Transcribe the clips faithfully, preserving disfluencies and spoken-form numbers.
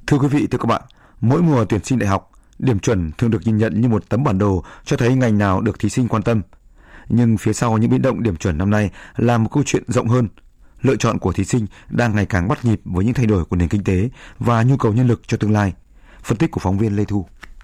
Thưa quý vị, thưa các bạn, mỗi mùa tuyển sinh đại học, điểm chuẩn thường được nhìn nhận như một tấm bản đồ cho thấy ngành nào được thí sinh quan tâm. Nhưng phía sau những biến động điểm chuẩn năm nay là một câu chuyện rộng hơn. Lựa chọn của thí sinh đang ngày càng bắt nhịp với những thay đổi của nền kinh tế và nhu cầu nhân lực cho tương lai. Phân tích của phóng viên Lê Thu.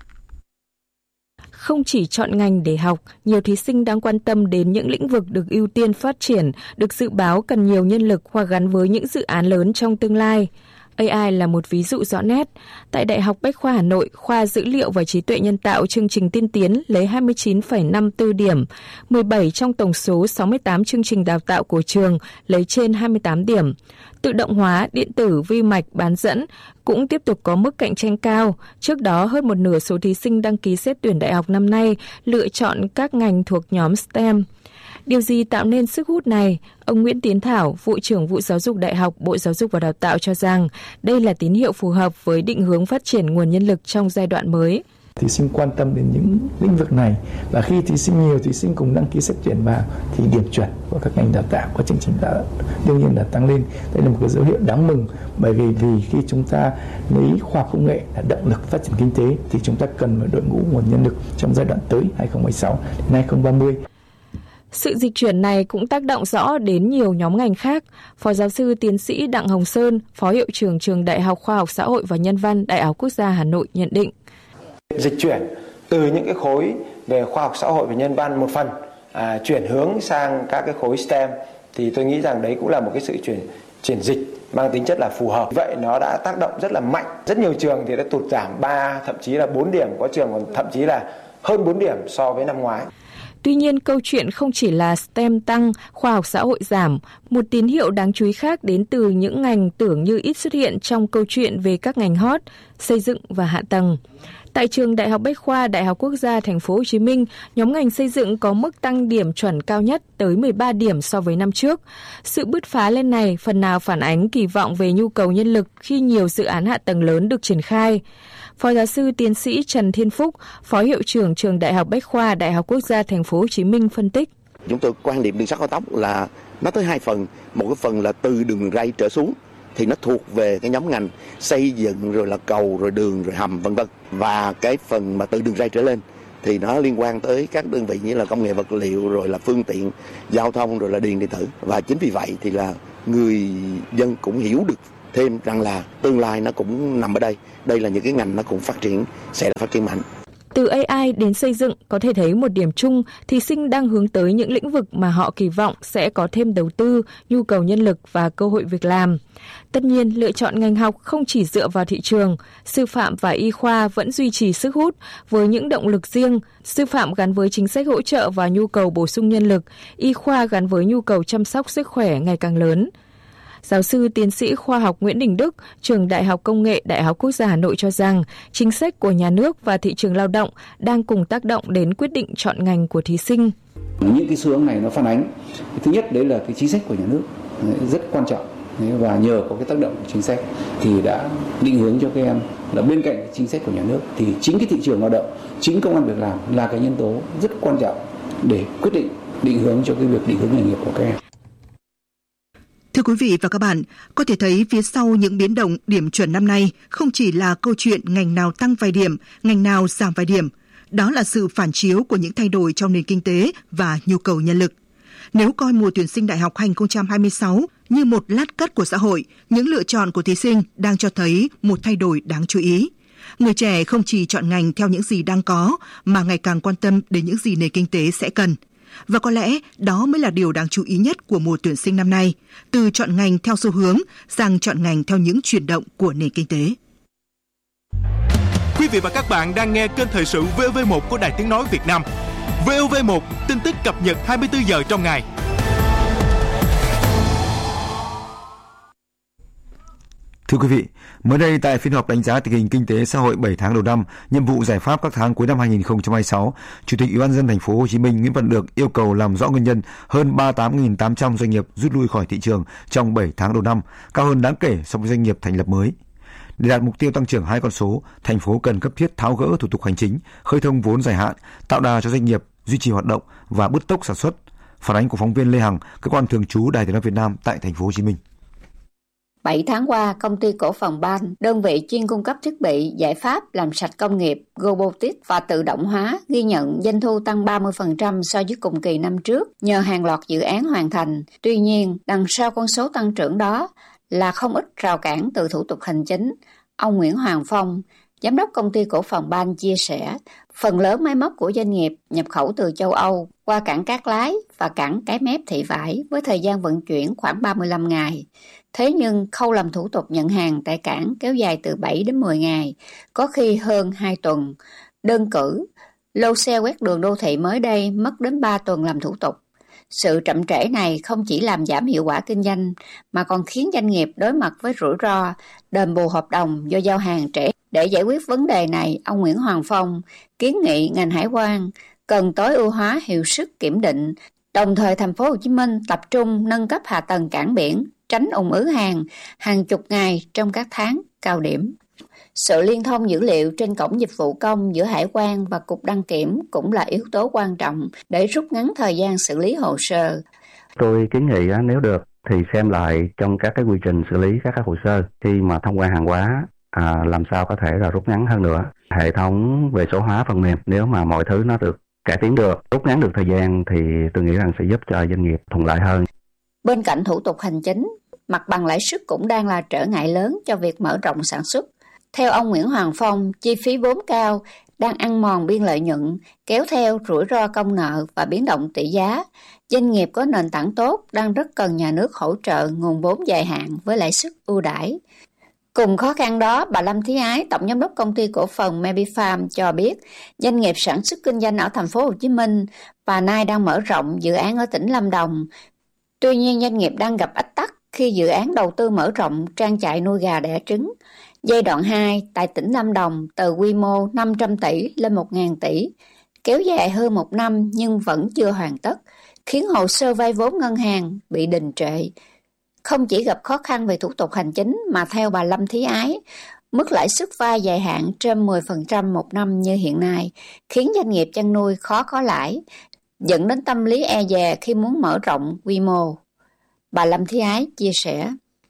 Không chỉ chọn ngành để học, nhiều thí sinh đang quan tâm đến những lĩnh vực được ưu tiên phát triển, được dự báo cần nhiều nhân lực hoặc gắn với những dự án lớn trong tương lai. a i là một ví dụ rõ nét. Tại Đại học Bách khoa Hà Nội, khoa dữ liệu và trí tuệ nhân tạo chương trình tiên tiến lấy hai mươi chín phẩy năm mươi tư điểm, mười bảy trong tổng số sáu mươi tám chương trình đào tạo của trường lấy trên hai mươi tám điểm. Tự động hóa, điện tử, vi mạch, bán dẫn cũng tiếp tục có mức cạnh tranh cao. Trước đó, hơn một nửa số thí sinh đăng ký xét tuyển đại học năm nay lựa chọn các ngành thuộc nhóm ét tê e em. Điều gì tạo nên sức hút này? Ông Nguyễn Tiến Thảo, Vụ trưởng Vụ Giáo dục Đại học, Bộ Giáo dục và Đào tạo cho rằng đây là tín hiệu phù hợp với định hướng phát triển nguồn nhân lực trong giai đoạn mới. Thí sinh quan tâm đến những lĩnh vực này và khi thí sinh nhiều thí sinh cùng đăng ký xét tuyển vào thì điểm chuẩn của các ngành đào tạo của chương trình đã đương nhiên là tăng lên. Đây là một cái dấu hiệu đáng mừng, bởi vì vì khi chúng ta lấy khoa học công nghệ là động lực phát triển kinh tế thì chúng ta cần một đội ngũ nguồn nhân lực trong giai đoạn tới hai không một sáu đến hai không ba mươi. Sự dịch chuyển này cũng tác động rõ đến nhiều nhóm ngành khác. Phó giáo sư tiến sĩ Đặng Hồng Sơn, Phó hiệu trưởng Trường Đại học Khoa học Xã hội và Nhân văn Đại học Quốc gia Hà Nội nhận định. Dịch chuyển từ những cái khối về khoa học xã hội và nhân văn một phần à, chuyển hướng sang các cái khối ét tê e em thì tôi nghĩ rằng đấy cũng là một cái sự chuyển chuyển dịch mang tính chất là phù hợp. Vậy nó đã tác động rất là mạnh. Rất nhiều trường thì đã tụt giảm ba, thậm chí là bốn điểm, có trường còn thậm chí là hơn bốn điểm so với năm ngoái. Tuy nhiên, câu chuyện không chỉ là ét tê e em tăng, khoa học xã hội giảm. Một tín hiệu đáng chú ý khác đến từ những ngành tưởng như ít xuất hiện trong câu chuyện về các ngành hot, xây dựng và hạ tầng. Tại trường Đại học Bách khoa Đại học Quốc gia Thành phố Hồ Chí Minh, nhóm ngành xây dựng có mức tăng điểm chuẩn cao nhất tới mười ba điểm so với năm trước. Sự bứt phá lên này phần nào phản ánh kỳ vọng về nhu cầu nhân lực khi nhiều dự án hạ tầng lớn được triển khai. Phó giáo sư tiến sĩ Trần Thiên Phúc, Phó hiệu trưởng Trường Đại học Bách khoa Đại học Quốc gia Thành phố Hồ Chí Minh phân tích. Chúng tôi quan điểm đường sắt cao tốc là nó tới hai phần, một cái phần là từ đường ray trở xuống thì nó thuộc về cái nhóm ngành xây dựng rồi là cầu rồi đường rồi hầm vân vân, và cái phần mà từ đường ray trở lên thì nó liên quan tới các đơn vị như là công nghệ vật liệu rồi là phương tiện giao thông rồi là điện điện tử, và chính vì vậy thì là người dân cũng hiểu được thêm rằng là tương lai nó cũng nằm ở đây. Đây là những cái ngành nó cũng phát triển, sẽ phát triển mạnh. Từ a i đến xây dựng, có thể thấy một điểm chung, thí sinh đang hướng tới những lĩnh vực mà họ kỳ vọng sẽ có thêm đầu tư, nhu cầu nhân lực và cơ hội việc làm. Tất nhiên, lựa chọn ngành học không chỉ dựa vào thị trường, sư phạm và y khoa vẫn duy trì sức hút với những động lực riêng, sư phạm gắn với chính sách hỗ trợ và nhu cầu bổ sung nhân lực, y khoa gắn với nhu cầu chăm sóc sức khỏe ngày càng lớn. Giáo sư tiến sĩ khoa học Nguyễn Đình Đức, Trường Đại học Công nghệ Đại học Quốc gia Hà Nội cho rằng chính sách của nhà nước và thị trường lao động đang cùng tác động đến quyết định chọn ngành của thí sinh. Những cái xu hướng này nó phản ánh, thứ nhất đấy là cái chính sách của nhà nước rất quan trọng, và nhờ có cái tác động của chính sách thì đã định hướng cho các em là bên cạnh chính sách của nhà nước thì chính cái thị trường lao động, chính công ăn việc làm là cái nhân tố rất quan trọng để quyết định định hướng cho cái việc định hướng nghề nghiệp của các em. Thưa quý vị và các bạn, có thể thấy phía sau những biến động điểm chuẩn năm nay không chỉ là câu chuyện ngành nào tăng vài điểm, ngành nào giảm vài điểm. Đó là sự phản chiếu của những thay đổi trong nền kinh tế và nhu cầu nhân lực. Nếu coi mùa tuyển sinh đại học hai không hai sáu như một lát cắt của xã hội, những lựa chọn của thí sinh đang cho thấy một thay đổi đáng chú ý. Người trẻ không chỉ chọn ngành theo những gì đang có, mà ngày càng quan tâm đến những gì nền kinh tế sẽ cần. Và có lẽ đó mới là điều đáng chú ý nhất của mùa tuyển sinh năm nay, từ chọn ngành theo xu hướng sang chọn ngành theo những chuyển động của nền kinh tế. Quý vị và các bạn đang nghe kênh thời sự vê o vê một của Đài Tiếng nói Việt Nam. vê o vê một, tin tức cập nhật hai mươi tư giờ trong ngày. Thưa quý vị, mới đây tại phiên họp đánh giá tình hình kinh tế xã hội bảy tháng đầu năm, nhiệm vụ giải pháp các tháng cuối năm hai không hai sáu, Chủ tịch Ủy ban nhân dân Thành phố Hồ Chí Minh Nguyễn Văn Được yêu cầu làm rõ nguyên nhân hơn ba mươi tám nghìn tám trăm doanh nghiệp rút lui khỏi thị trường trong bảy tháng đầu năm, cao hơn đáng kể so với doanh nghiệp thành lập mới. Để đạt mục tiêu tăng trưởng hai con số, thành phố cần cấp thiết tháo gỡ thủ tục hành chính, khơi thông vốn dài hạn, tạo đà cho doanh nghiệp duy trì hoạt động và bứt tốc sản xuất. Phản ánh của phóng viên Lê Hằng, cơ quan thường trú Đài Tiếng nói Việt Nam tại Thành phố Hồ Chí Minh. bảy tháng qua, công ty cổ phần Ban, đơn vị chuyên cung cấp thiết bị, giải pháp làm sạch công nghiệp, robotics và tự động hóa, ghi nhận doanh thu tăng ba mươi phần trăm so với cùng kỳ năm trước nhờ hàng loạt dự án hoàn thành. Tuy nhiên, đằng sau con số tăng trưởng đó là không ít rào cản từ thủ tục hành chính. Ông Nguyễn Hoàng Phong, giám đốc công ty cổ phần Ban chia sẻ, phần lớn máy móc của doanh nghiệp nhập khẩu từ châu Âu qua cảng Cát Lái và cảng Cái Mép Thị Vải với thời gian vận chuyển khoảng ba mươi lăm ngày. Thế nhưng khâu làm thủ tục nhận hàng tại cảng kéo dài từ bảy đến mười ngày, có khi hơn hai tuần. Đơn cử, lô xe quét đường đô thị mới đây mất đến ba tuần làm thủ tục. Sự chậm trễ này không chỉ làm giảm hiệu quả kinh doanh mà còn khiến doanh nghiệp đối mặt với rủi ro đền bù hợp đồng do giao hàng trễ. Để giải quyết vấn đề này, ông Nguyễn Hoàng Phong kiến nghị ngành hải quan cần tối ưu hóa hiệu suất kiểm định, đồng thời thành phố Hồ Chí Minh tập trung nâng cấp hạ tầng cảng biển, tránh ùn ứ hàng hàng chục ngày trong các tháng cao điểm. Sự liên thông dữ liệu trên cổng dịch vụ công giữa hải quan và cục đăng kiểm cũng là yếu tố quan trọng để rút ngắn thời gian xử lý hồ sơ. Tôi kiến nghị nếu được thì xem lại trong các cái quy trình xử lý các cái hồ sơ khi mà thông quan hàng hóa, à, làm sao có thể là rút ngắn hơn nữa. Hệ thống về số hóa phần mềm, nếu mà mọi thứ nó được cải tiến được, rút ngắn được thời gian thì tôi nghĩ rằng sẽ giúp cho doanh nghiệp thuận lợi hơn. Bên cạnh thủ tục hành chính, mặt bằng lãi suất cũng đang là trở ngại lớn cho việc mở rộng sản xuất. Theo ông Nguyễn Hoàng Phong, chi phí vốn cao đang ăn mòn biên lợi nhuận, kéo theo rủi ro công nợ và biến động tỷ giá. Doanh nghiệp có nền tảng tốt đang rất cần nhà nước hỗ trợ nguồn vốn dài hạn với lãi suất ưu đãi. Cùng khó khăn đó, bà Lâm Thí Ái, tổng giám đốc công ty cổ phần Mebifarm cho biết, doanh nghiệp sản xuất kinh doanh ở thành phố Hồ Chí Minh và nay đang mở rộng dự án ở tỉnh Lâm Đồng. Tuy nhiên, doanh nghiệp đang gặp ách tắc khi dự án đầu tư mở rộng trang trại nuôi gà đẻ trứng. Giai đoạn hai tại tỉnh Lâm Đồng từ quy mô năm trăm tỷ lên một nghìn tỷ, kéo dài hơn một năm nhưng vẫn chưa hoàn tất, khiến hồ sơ vay vốn ngân hàng bị đình trệ. Không chỉ gặp khó khăn về thủ tục hành chính mà theo bà Lâm Thí Ái, mức lãi suất vay dài hạn trên mười phần trăm một năm như hiện nay khiến doanh nghiệp chăn nuôi khó có lãi, dẫn đến tâm lý e dè khi muốn mở rộng quy mô. Bà Lâm Thí Ái chia sẻ.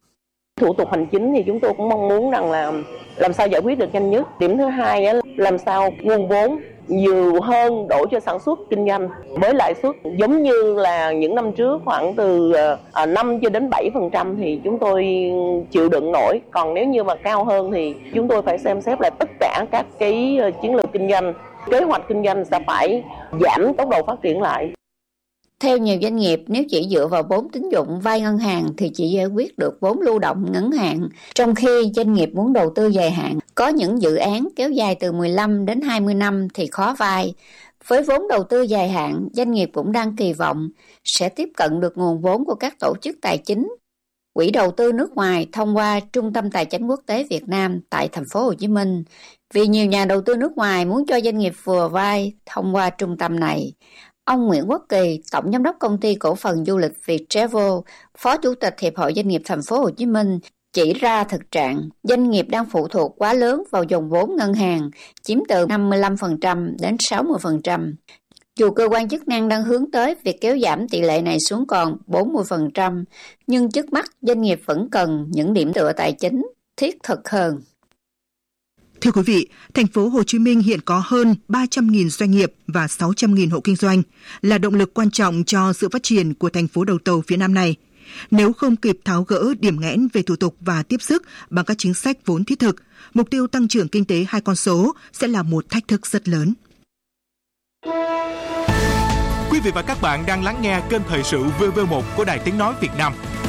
Thủ tục hành chính thì chúng tôi cũng mong muốn rằng là làm sao giải quyết được nhanh nhất. Điểm thứ hai á, làm sao nguồn vốn nhiều hơn đổ cho sản xuất kinh doanh với lãi suất giống như là những năm trước khoảng từ năm cho đến bảy phần trăm thì chúng tôi chịu đựng nổi. Còn nếu như mà cao hơn thì chúng tôi phải xem xét lại tất cả các cái chiến lược kinh doanh, kế hoạch kinh doanh sẽ phải giảm tốc độ phát triển lại. Theo nhiều doanh nghiệp, nếu chỉ dựa vào vốn tín dụng vay ngân hàng thì chỉ giải quyết được vốn lưu động ngắn hạn, trong khi doanh nghiệp muốn đầu tư dài hạn, có những dự án kéo dài từ mười lăm đến hai mươi năm thì khó vay. Với vốn đầu tư dài hạn, doanh nghiệp cũng đang kỳ vọng sẽ tiếp cận được nguồn vốn của các tổ chức tài chính, quỹ đầu tư nước ngoài thông qua Trung tâm Tài chính Quốc tế Việt Nam tại thành phố Hồ Chí Minh. Vì nhiều nhà đầu tư nước ngoài muốn cho doanh nghiệp vừa vay thông qua trung tâm này. Ông Nguyễn Quốc Kỳ, tổng giám đốc công ty cổ phần du lịch Viettravel, phó chủ tịch Hiệp hội Doanh nghiệp thành phố Hồ Chí Minh, chỉ ra thực trạng doanh nghiệp đang phụ thuộc quá lớn vào dòng vốn ngân hàng, chiếm từ năm mươi lăm phần trăm đến sáu mươi phần trăm. Dù cơ quan chức năng đang hướng tới việc kéo giảm tỷ lệ này xuống còn bốn mươi phần trăm, nhưng trước mắt doanh nghiệp vẫn cần những điểm tựa tài chính thiết thực hơn. Thưa quý vị, thành phố Hồ Chí Minh hiện có hơn ba trăm nghìn doanh nghiệp và sáu trăm nghìn hộ kinh doanh, là động lực quan trọng cho sự phát triển của thành phố đầu tàu phía Nam này. Nếu không kịp tháo gỡ điểm nghẽn về thủ tục và tiếp sức bằng các chính sách vốn thiết thực, mục tiêu tăng trưởng kinh tế hai con số sẽ là một thách thức rất lớn. Quý vị và các bạn đang lắng nghe kênh thời sự vê vê một của Đài Tiếng nói Việt Nam.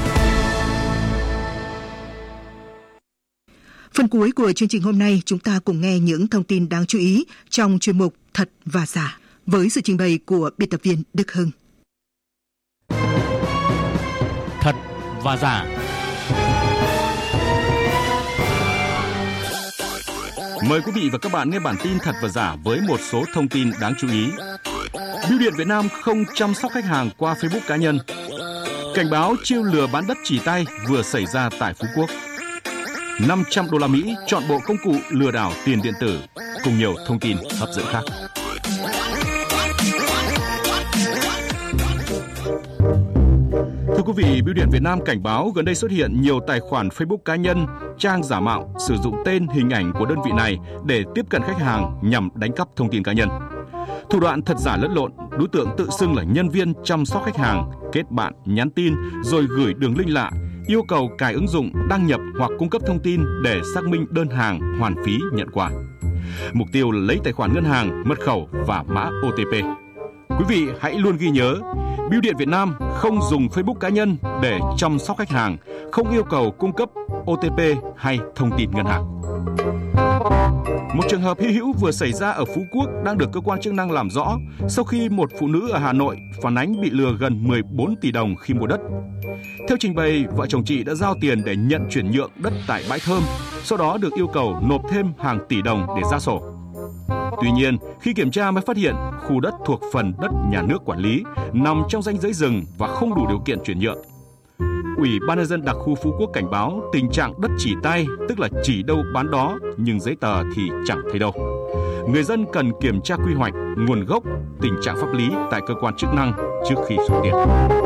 Phần cuối của chương trình hôm nay, chúng ta cùng nghe những thông tin đáng chú ý trong chuyên mục Thật và Giả với sự trình bày của biên tập viên Đức Hưng. Thật và Giả. Mời quý vị và các bạn nghe bản tin Thật và Giả với một số thông tin đáng chú ý. Bưu điện Việt Nam không chăm sóc khách hàng qua Facebook cá nhân. Cảnh báo chiêu lừa bán đất chỉ tay vừa xảy ra tại Phú Quốc. năm trăm đô la Mỹ chọn bộ công cụ lừa đảo tiền điện tử, cùng nhiều thông tin hấp dẫn khác. Thưa quý vị, Bưu điện Việt Nam cảnh báo gần đây xuất hiện nhiều tài khoản Facebook cá nhân, trang giả mạo sử dụng tên, hình ảnh của đơn vị này để tiếp cận khách hàng nhằm đánh cắp thông tin cá nhân. Thủ đoạn thật giả lẫn lộn, đối tượng tự xưng là nhân viên chăm sóc khách hàng, kết bạn, nhắn tin rồi gửi đường link lạ, yêu cầu cài ứng dụng, đăng nhập hoặc cung cấp thông tin để xác minh đơn hàng, hoàn phí, nhận quà. Mục tiêu là lấy tài khoản ngân hàng, mật khẩu và mã ô tê pê. Quý vị hãy luôn ghi nhớ, Bưu điện Việt Nam không dùng Facebook cá nhân để chăm sóc khách hàng, không yêu cầu cung cấp ô tê pê hay thông tin ngân hàng. Một trường hợp hy hữu vừa xảy ra ở Phú Quốc đang được cơ quan chức năng làm rõ sau khi một phụ nữ ở Hà Nội phản ánh bị lừa gần mười bốn tỷ đồng khi mua đất. Theo trình bày, vợ chồng chị đã giao tiền để nhận chuyển nhượng đất tại bãi Thơm, sau đó được yêu cầu nộp thêm hàng tỷ đồng để ra sổ. Tuy nhiên, khi kiểm tra mới phát hiện khu đất thuộc phần đất nhà nước quản lý, nằm trong ranh giới rừng và không đủ điều kiện chuyển nhượng. Ủy ban nhân dân đặc khu Phú Quốc cảnh báo tình trạng đất chỉ tay, tức là chỉ đâu bán đó, nhưng giấy tờ thì chẳng thấy đâu. Người dân cần kiểm tra quy hoạch, nguồn gốc, tình trạng pháp lý tại cơ quan chức năng trước khi xuất tiền.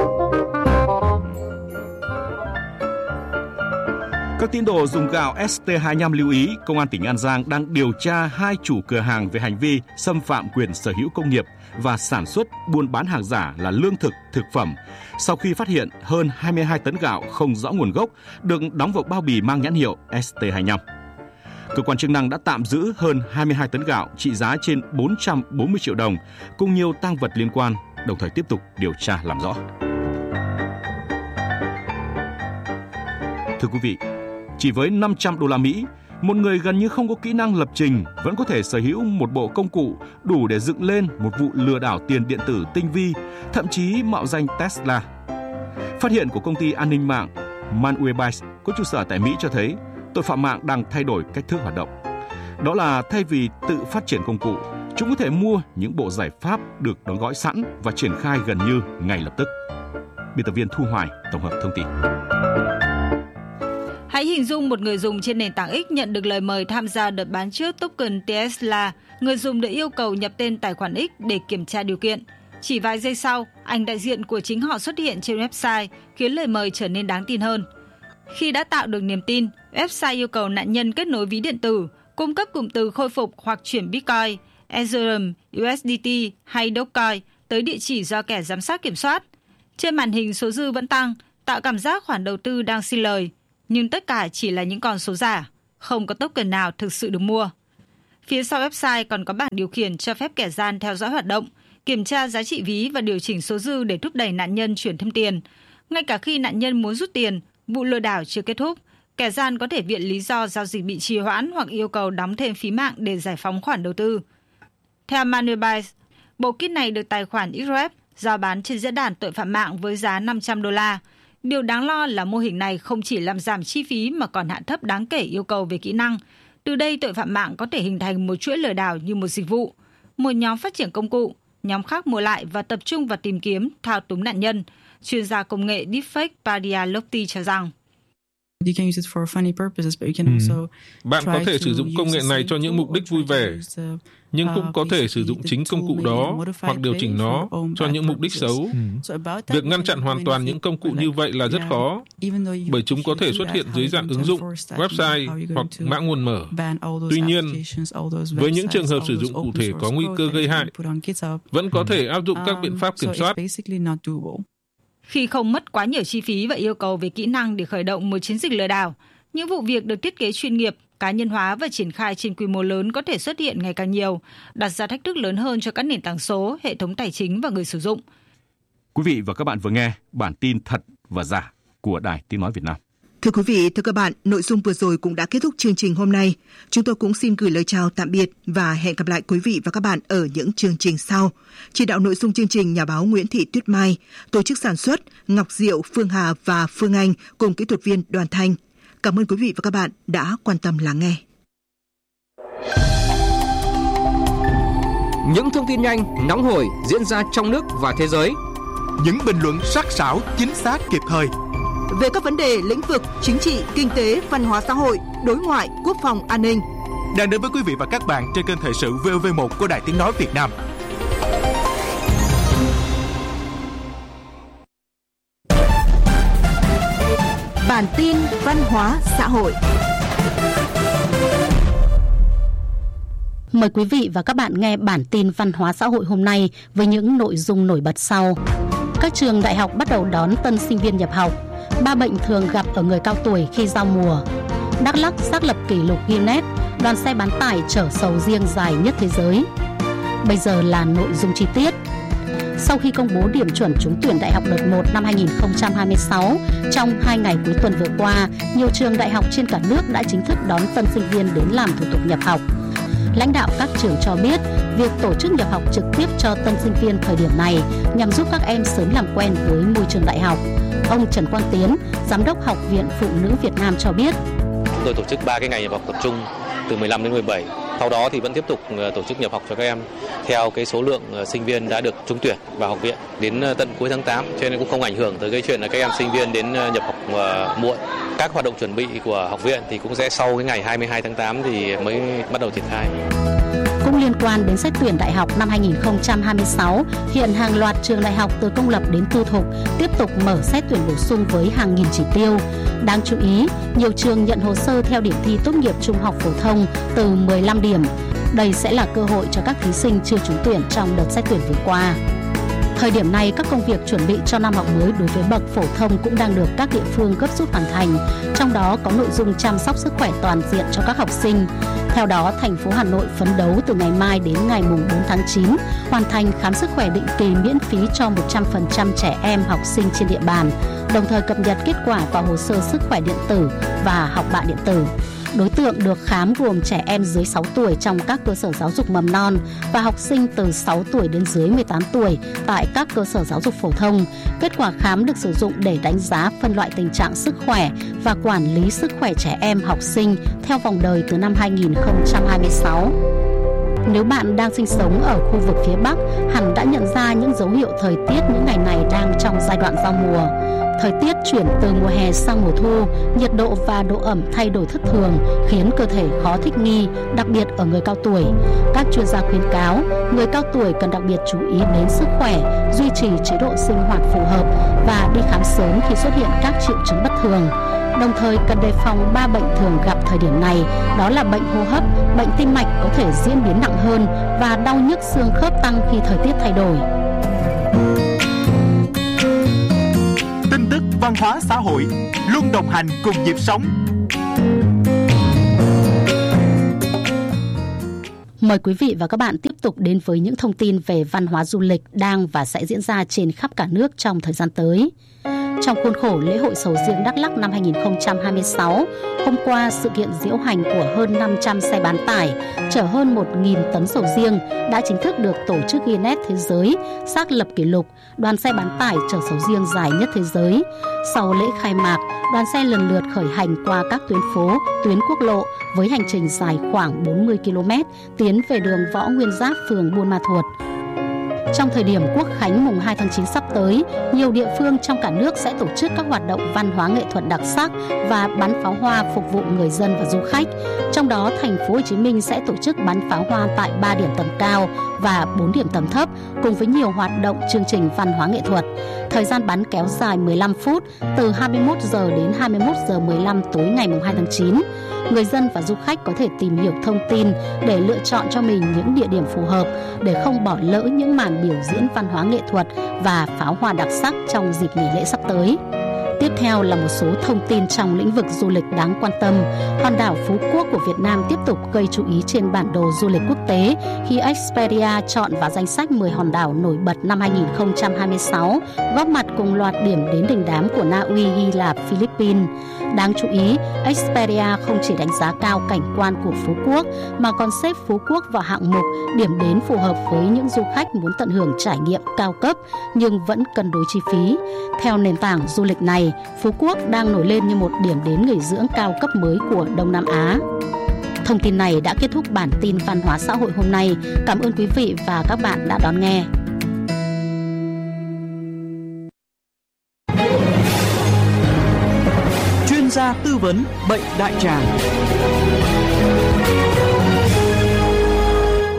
Các tín đồ dùng gạo ét tê hai mươi lăm lưu ý, Công an tỉnh An Giang đang điều tra hai chủ cửa hàng về hành vi xâm phạm quyền sở hữu công nghiệp và sản xuất buôn bán hàng giả là lương thực, thực phẩm sau khi phát hiện hơn hai mươi hai tấn gạo không rõ nguồn gốc được đóng vào bao bì mang nhãn hiệu ét tê hai mươi lăm. Cơ quan chức năng đã tạm giữ hơn hai mươi hai tấn gạo trị giá trên bốn trăm bốn mươi triệu đồng cùng nhiều tang vật liên quan, đồng thời tiếp tục điều tra làm rõ. Thưa quý vị, chỉ với năm trăm đô la Mỹ, một người gần như không có kỹ năng lập trình vẫn có thể sở hữu một bộ công cụ đủ để dựng lên một vụ lừa đảo tiền điện tử tinh vi, thậm chí mạo danh Tesla. Phát hiện của công ty an ninh mạng Malwarebytes có trụ sở tại Mỹ cho thấy tội phạm mạng đang thay đổi cách thức hoạt động. Đó là thay vì tự phát triển công cụ, chúng có thể mua những bộ giải pháp được đóng gói sẵn và triển khai gần như ngay lập tức. Biên tập viên Thu Hoài tổng hợp thông tin. Hãy hình dung một người dùng trên nền tảng X nhận được lời mời tham gia đợt bán trước token Tesla. Người dùng được yêu cầu nhập tên tài khoản X để kiểm tra điều kiện. Chỉ vài giây sau, ảnh đại diện của chính họ xuất hiện trên website, khiến lời mời trở nên đáng tin hơn. Khi đã tạo được niềm tin, website yêu cầu nạn nhân kết nối ví điện tử, cung cấp cụm từ khôi phục hoặc chuyển Bitcoin, Ethereum, u ét đê tê hay Dogecoin tới địa chỉ do kẻ giám sát kiểm soát. Trên màn hình số dư vẫn tăng, tạo cảm giác khoản đầu tư đang xin lời. Nhưng tất cả chỉ là những con số giả, không có token nào thực sự được mua. Phía sau website còn có bảng điều khiển cho phép kẻ gian theo dõi hoạt động, kiểm tra giá trị ví và điều chỉnh số dư để thúc đẩy nạn nhân chuyển thêm tiền. Ngay cả khi nạn nhân muốn rút tiền, vụ lừa đảo chưa kết thúc, kẻ gian có thể viện lý do giao dịch bị trì hoãn hoặc yêu cầu đóng thêm phí mạng để giải phóng khoản đầu tư. Theo Malwarebytes, bộ kit này được tài khoản ích rép giao bán trên diễn đàn tội phạm mạng với giá năm trăm đô la. Điều đáng lo là mô hình này không chỉ làm giảm chi phí mà còn hạ thấp đáng kể yêu cầu về kỹ năng. Từ đây, tội phạm mạng có thể hình thành một chuỗi lừa đảo như một dịch vụ. Một nhóm phát triển công cụ, nhóm khác mua lại và tập trung vào tìm kiếm, thao túng nạn nhân. Chuyên gia công nghệ deepfake Padia Lopti cho rằng, bạn có thể sử dụng công nghệ này cho những mục đích vui vẻ, nhưng cũng có thể sử dụng chính công cụ đó hoặc điều chỉnh nó cho những mục đích xấu. Việc ngăn chặn hoàn toàn những công cụ như vậy là rất khó, bởi chúng có thể xuất hiện dưới dạng ứng dụng, website hoặc mã nguồn mở. Tuy nhiên, với những trường hợp sử dụng cụ thể có nguy cơ gây hại, vẫn có thể áp dụng các biện pháp kiểm soát. Khi không mất quá nhiều chi phí và yêu cầu về kỹ năng để khởi động một chiến dịch lừa đảo, những vụ việc được thiết kế chuyên nghiệp, cá nhân hóa và triển khai trên quy mô lớn có thể xuất hiện ngày càng nhiều, đặt ra thách thức lớn hơn cho các nền tảng số, hệ thống tài chính và người sử dụng. Quý vị và các bạn vừa nghe bản tin thật và giả của Đài Tiếng Nói Việt Nam. Thưa quý vị, thưa các bạn, nội dung vừa rồi cũng đã kết thúc chương trình hôm nay. Chúng tôi cũng xin gửi lời chào tạm biệt và hẹn gặp lại quý vị và các bạn ở những chương trình sau. Chỉ đạo nội dung chương trình nhà báo Nguyễn Thị Tuyết Mai, tổ chức sản xuất Ngọc Diệu, Phương Hà và Phương Anh cùng kỹ thuật viên Đoàn Thanh. Cảm ơn quý vị và các bạn đã quan tâm lắng nghe. Những thông tin nhanh, nóng hổi diễn ra trong nước và thế giới. Những bình luận sắc sảo, chính xác, kịp thời. Về các vấn đề lĩnh vực chính trị, kinh tế, văn hóa xã hội, đối ngoại, quốc phòng, an ninh. Đang đến với quý vị và các bạn trên kênh thời sự vê o vê một của Đài Tiếng Nói Việt Nam. Bản tin văn hóa xã hội. Mời quý vị và các bạn nghe bản tin văn hóa xã hội hôm nay với những nội dung nổi bật sau. Các trường đại học bắt đầu đón tân sinh viên nhập học. Ba bệnh thường gặp ở người cao tuổi khi giao mùa. Đắk Lắk xác lập kỷ lục Guinness, đoàn xe bán tải chở sầu riêng dài nhất thế giới. Bây giờ là nội dung chi tiết. Sau khi công bố điểm chuẩn trúng tuyển đại học đợt một năm hai không hai sáu, trong hai ngày cuối tuần vừa qua, nhiều trường đại học trên cả nước đã chính thức đón tân sinh viên đến làm thủ tục nhập học. Lãnh đạo các trường cho biết, việc tổ chức nhập học trực tiếp cho tân sinh viên thời điểm này nhằm giúp các em sớm làm quen với môi trường đại học. Ông Trần Quang Tiến, Giám đốc Học viện Phụ nữ Việt Nam cho biết. Chúng tôi tổ chức ba cái ngày nhập học tập trung từ mười lăm đến mười bảy. Sau đó thì vẫn tiếp tục tổ chức nhập học cho các em theo cái số lượng sinh viên đã được trúng tuyển vào học viện đến tận cuối tháng tám, cho nên cũng không ảnh hưởng tới cái chuyện là các em sinh viên đến nhập học muộn. Các hoạt động chuẩn bị của học viện thì cũng sẽ sau cái ngày hai mươi hai tháng tám thì mới bắt đầu triển khai. Cũng liên quan đến xét tuyển đại học năm hai không hai sáu, hiện hàng loạt trường đại học từ công lập đến tư thục tiếp tục mở xét tuyển bổ sung với hàng nghìn chỉ tiêu. Đáng chú ý, nhiều trường nhận hồ sơ theo điểm thi tốt nghiệp trung học phổ thông từ mười lăm điểm. Đây sẽ là cơ hội cho các thí sinh chưa trúng tuyển trong đợt xét tuyển vừa qua. Thời điểm này, các công việc chuẩn bị cho năm học mới đối với bậc phổ thông cũng đang được các địa phương gấp rút hoàn thành, trong đó có nội dung chăm sóc sức khỏe toàn diện cho các học sinh. Theo đó, thành phố Hà Nội phấn đấu từ ngày mai đến ngày bốn tháng chín hoàn thành khám sức khỏe định kỳ miễn phí cho một trăm phần trăm trẻ em học sinh trên địa bàn, đồng thời cập nhật kết quả vào hồ sơ sức khỏe điện tử và học bạ điện tử. Đối tượng được khám gồm trẻ em dưới sáu tuổi trong các cơ sở giáo dục mầm non và học sinh từ sáu tuổi đến dưới mười tám tuổi tại các cơ sở giáo dục phổ thông. Kết quả khám được sử dụng để đánh giá phân loại tình trạng sức khỏe và quản lý sức khỏe trẻ em học sinh theo vòng đời từ năm hai không hai sáu. Nếu bạn đang sinh sống ở khu vực phía Bắc, hẳn đã nhận ra những dấu hiệu thời tiết những ngày này đang trong giai đoạn giao mùa. Thời tiết chuyển từ mùa hè sang mùa thu, nhiệt độ và độ ẩm thay đổi thất thường khiến cơ thể khó thích nghi, đặc biệt ở người cao tuổi. Các chuyên gia khuyến cáo, người cao tuổi cần đặc biệt chú ý đến sức khỏe, duy trì chế độ sinh hoạt phù hợp và đi khám sớm khi xuất hiện các triệu chứng bất thường. Đồng thời cần đề phòng ba bệnh thường gặp thời điểm này, đó là bệnh hô hấp, bệnh tim mạch có thể diễn biến nặng hơn và đau nhức xương khớp tăng khi thời tiết thay đổi. Tin tức văn hóa xã hội luôn đồng hành cùng nhịp sống. Mời quý vị và các bạn tiếp tục đến với những thông tin về văn hóa du lịch đang và sẽ diễn ra trên khắp cả nước trong thời gian tới. Trong khuôn khổ lễ hội sầu riêng Đắk Lắk năm hai không hai sáu, hôm qua sự kiện diễu hành của hơn năm trăm xe bán tải chở hơn một nghìn tấn sầu riêng đã chính thức được tổ chức Guinness Thế giới xác lập kỷ lục đoàn xe bán tải chở sầu riêng dài nhất thế giới. Sau lễ khai mạc, đoàn xe lần lượt khởi hành qua các tuyến phố, tuyến quốc lộ với hành trình dài khoảng bốn mươi ki lô mét tiến về đường Võ Nguyên Giáp, phường Buôn Ma Thuột. Trong thời điểm Quốc khánh mùng hai tháng chín sắp tới, nhiều địa phương trong cả nước sẽ tổ chức các hoạt động văn hóa nghệ thuật đặc sắc và bắn pháo hoa phục vụ người dân và du khách. Trong đó, thành phố Hồ Chí Minh sẽ tổ chức bắn pháo hoa tại ba điểm tầm cao và bốn điểm tầm thấp, cùng với nhiều hoạt động chương trình văn hóa nghệ thuật. Thời gian bắn kéo dài mười lăm phút, từ hai mươi mốt giờ đến hai mươi mốt giờ mười lăm tối ngày mùng hai tháng chín. Người dân và du khách có thể tìm hiểu thông tin để lựa chọn cho mình những địa điểm phù hợp để không bỏ lỡ những màn biểu diễn văn hóa nghệ thuật và pháo hoa đặc sắc trong dịp nghỉ lễ sắp tới. Tiếp theo là một số thông tin trong lĩnh vực du lịch đáng quan tâm. Hòn đảo Phú Quốc của Việt Nam tiếp tục gây chú ý trên bản đồ du lịch quốc tế khi Expedia chọn vào danh sách mười hòn đảo nổi bật năm hai không hai sáu, góp mặt cùng loạt điểm đến đình đám của Na Uy, Hy Lạp, Philippines. Đáng chú ý, Expedia không chỉ đánh giá cao cảnh quan của Phú Quốc mà còn xếp Phú Quốc vào hạng mục điểm đến phù hợp với những du khách muốn tận hưởng trải nghiệm cao cấp nhưng vẫn cân đối chi phí. Theo nền tảng du lịch này, Phú Quốc đang nổi lên như một điểm đến nghỉ dưỡng cao cấp mới của Đông Nam Á. Thông tin này đã kết thúc bản tin văn hóa xã hội hôm nay. Cảm ơn quý vị và các bạn đã đón nghe. Chuyên gia tư vấn bệnh đại tràng.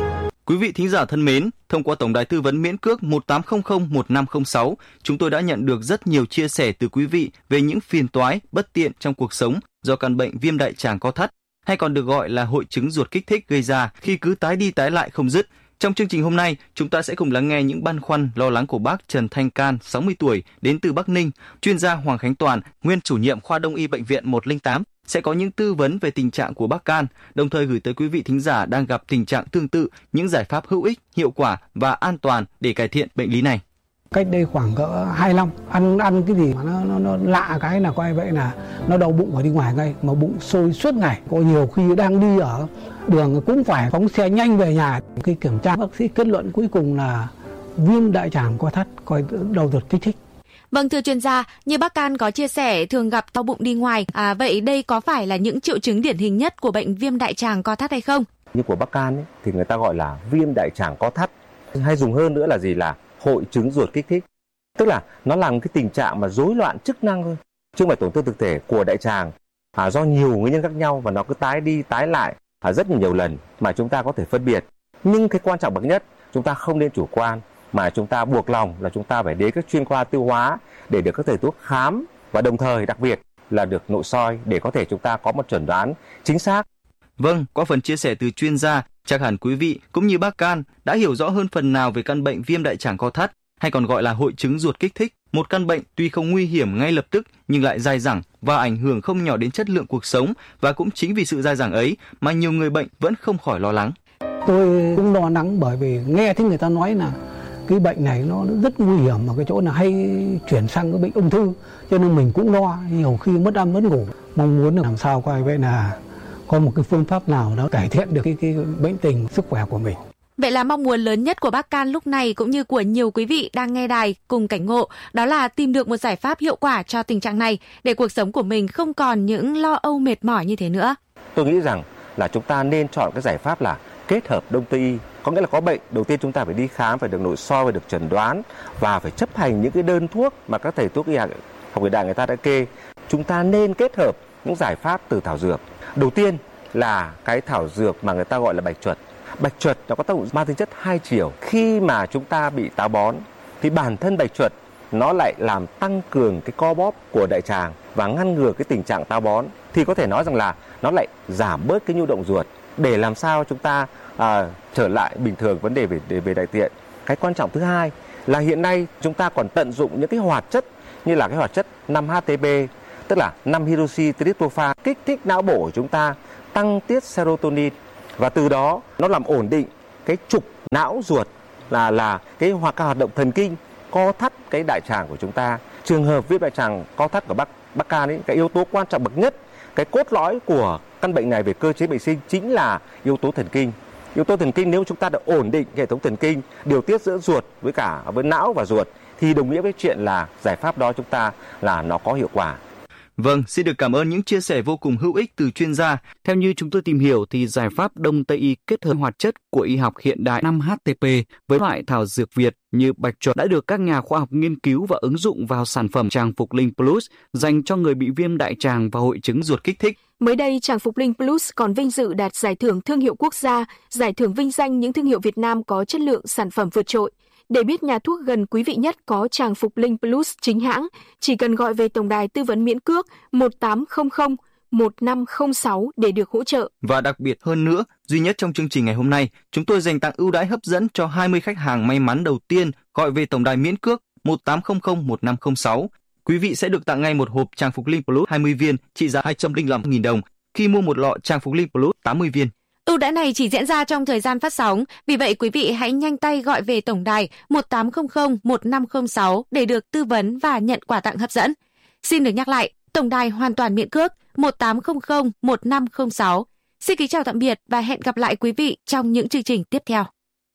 Quý vị thính giả thân mến, thông qua tổng đài tư vấn miễn cước một tám không không một năm không sáu, chúng tôi đã nhận được rất nhiều chia sẻ từ quý vị về những phiền toái, bất tiện trong cuộc sống do căn bệnh viêm đại tràng co thắt, hay còn được gọi là hội chứng ruột kích thích gây ra khi cứ tái đi tái lại không dứt. Trong chương trình hôm nay, chúng ta sẽ cùng lắng nghe những băn khoăn, lo lắng của bác Trần Thanh Can, sáu mươi tuổi, đến từ Bắc Ninh, chuyên gia Hoàng Khánh Toàn, nguyên chủ nhiệm khoa Đông y Bệnh viện một không tám, sẽ có những tư vấn về tình trạng của bác Can, đồng thời gửi tới quý vị thính giả đang gặp tình trạng tương tự những giải pháp hữu ích, hiệu quả và an toàn để cải thiện bệnh lý này. Cách đây khoảng cỡ hai năm, ăn ăn cái gì mà nó, nó, nó lạ cái là coi vậy là nó đau bụng và đi ngoài ngay, mà bụng sôi suốt ngày. Có nhiều khi đang đi ở đường cũng phải phóng xe nhanh về nhà. Khi kiểm tra bác sĩ kết luận cuối cùng là viêm đại tràng co thắt, coi đầu ruột kích thích. Vâng, thưa chuyên gia, như bác Can có chia sẻ thường gặp đau bụng đi ngoài, à, vậy đây có phải là những triệu chứng điển hình nhất của bệnh viêm đại tràng co thắt hay không? Như của bác Can ấy, thì người ta gọi là viêm đại tràng co thắt, hay dùng hơn nữa là gì là hội chứng ruột kích thích. Tức là nó là một cái tình trạng mà rối loạn chức năng thôi, chứ không phải tổn thương thực thể của đại tràng, à, do nhiều nguyên nhân khác nhau và nó cứ tái đi tái lại à, rất nhiều lần mà chúng ta có thể phân biệt. Nhưng cái quan trọng bậc nhất, chúng ta không nên chủ quan, mà chúng ta buộc lòng là chúng ta phải đến các chuyên khoa tiêu hóa để được các thầy thuốc khám, và đồng thời đặc biệt là được nội soi để có thể chúng ta có một chẩn đoán chính xác. Vâng, qua phần chia sẻ từ chuyên gia, chắc hẳn quý vị cũng như bác Can đã hiểu rõ hơn phần nào về căn bệnh viêm đại tràng co thắt, hay còn gọi là hội chứng ruột kích thích, một căn bệnh tuy không nguy hiểm ngay lập tức nhưng lại dai dẳng và ảnh hưởng không nhỏ đến chất lượng cuộc sống, và cũng chính vì sự dai dẳng ấy mà nhiều người bệnh vẫn không khỏi lo lắng. Tôi cũng lo lắng bởi vì nghe thấy người ta nói là cái bệnh này nó rất nguy hiểm, mà cái chỗ là hay chuyển sang cái bệnh ung thư, cho nên mình cũng lo, nhiều khi mất ăn mất ngủ. Mong muốn làm sao coi vậy là có một cái phương pháp nào đó cải thiện được cái, cái bệnh tình sức khỏe của mình. Vậy là mong muốn lớn nhất của bác Can lúc này cũng như của nhiều quý vị đang nghe đài cùng cảnh ngộ, đó là tìm được một giải pháp hiệu quả cho tình trạng này để cuộc sống của mình không còn những lo âu mệt mỏi như thế nữa. Tôi nghĩ rằng là chúng ta nên chọn cái giải pháp là kết hợp Đông Tây y. Có nghĩa là có bệnh, đầu tiên chúng ta phải đi khám, phải được nội soi, phải được chẩn đoán và phải chấp hành những cái đơn thuốc mà các thầy thuốc y học hiện đại người ta đã kê. Chúng ta nên kết hợp những giải pháp từ thảo dược. Đầu tiên là cái thảo dược mà người ta gọi là bạch chuột. Bạch chuột nó có tác dụng mang tính chất hai chiều. Khi mà chúng ta bị táo bón thì bản thân bạch chuột nó lại làm tăng cường cái co bóp của đại tràng và ngăn ngừa cái tình trạng táo bón. Thì có thể nói rằng là nó lại giảm bớt cái nhu động ruột để làm sao chúng ta à, trở lại bình thường vấn đề về, về, về đại tiện. Cái quan trọng thứ hai là hiện nay chúng ta còn tận dụng những cái hoạt chất như là cái hoạt chất năm H T P, tức là năm hydroxytryptophan, kích thích não bộ của chúng ta, tăng tiết serotonin, và từ đó nó làm ổn định cái trục não ruột, là là cái hoạt hoạt động thần kinh co thắt cái đại tràng của chúng ta. Trường hợp viêm đại tràng co thắt của bác bác Can ấy, cái yếu tố quan trọng bậc nhất, cái cốt lõi của căn bệnh này về cơ chế bệnh sinh chính là yếu tố thần kinh. Yếu tố thần kinh, nếu chúng ta đã ổn định hệ thống thần kinh, điều tiết giữa ruột với cả với não và ruột, thì đồng nghĩa với chuyện là giải pháp đó chúng ta là nó có hiệu quả. Vâng, xin được cảm ơn những chia sẻ vô cùng hữu ích từ chuyên gia. Theo như chúng tôi tìm hiểu thì giải pháp Đông Tây y kết hợp hoạt chất của y học hiện đại năm H T P với loại thảo dược Việt như bạch chuột đã được các nhà khoa học nghiên cứu và ứng dụng vào sản phẩm Tràng Phục Linh Plus dành cho người bị viêm đại tràng và hội chứng ruột kích thích. Mới đây, Tràng Phục Linh Plus còn vinh dự đạt giải thưởng thương hiệu quốc gia, giải thưởng vinh danh những thương hiệu Việt Nam có chất lượng sản phẩm vượt trội. Để biết nhà thuốc gần quý vị nhất có Tràng Phục Linh Plus chính hãng, chỉ cần gọi về tổng đài tư vấn miễn cước một tám không không một năm không sáu để được hỗ trợ. Và đặc biệt hơn nữa, duy nhất trong chương trình ngày hôm nay, chúng tôi dành tặng ưu đãi hấp dẫn cho hai mươi khách hàng may mắn đầu tiên gọi về tổng đài miễn cước một tám không không một năm không sáu. Quý vị sẽ được tặng ngay một hộp Tràng Phục Linh Plus hai mươi viên trị giá hai trăm lẻ năm nghìn đồng khi mua một lọ Tràng Phục Linh Plus tám mươi viên. Ưu đãi này chỉ diễn ra trong thời gian phát sóng, vì vậy quý vị hãy nhanh tay gọi về tổng đài một tám không không một năm không sáu để được tư vấn và nhận quà tặng hấp dẫn. Xin được nhắc lại, tổng đài hoàn toàn miễn cước một tám không không một năm không sáu. Xin kính chào tạm biệt và hẹn gặp lại quý vị trong những chương trình tiếp theo.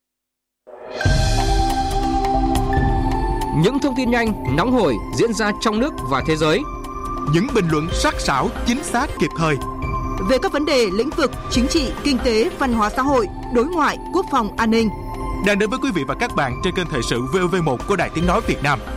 Những thông tin nhanh, nóng hổi diễn ra trong nước và thế giới. Những bình luận sắc sảo, chính xác, kịp thời. Về các vấn đề lĩnh vực chính trị, kinh tế, văn hóa xã hội, đối ngoại, quốc phòng, an ninh. Đang đến với quý vị và các bạn trên kênh thời sự vê o vê một của Đài Tiếng nói Việt Nam.